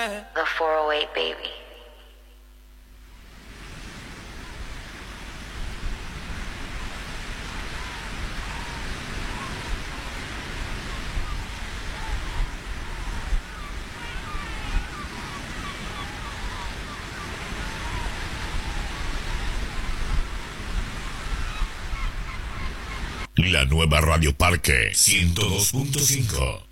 The 408 baby. La nueva Radio Parque 102.5.